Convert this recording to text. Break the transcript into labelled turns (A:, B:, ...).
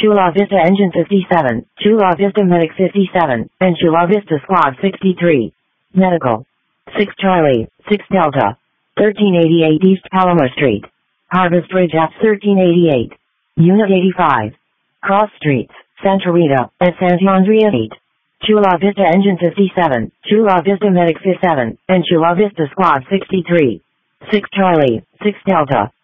A: Chula Vista Engine 57, Chula Vista Medic 57, and Chula Vista Squad 63. Medical. 6 Charlie, 6 Delta. 1388 East Palomar Street. Harvest Ridge F 1388. Unit 85. Cross Streets, Santa Rita, and Santa Andrea 8. Chula Vista Engine 57, Chula Vista Medic 57, and Chula Vista Squad 63. 6 Charlie, 6 Delta.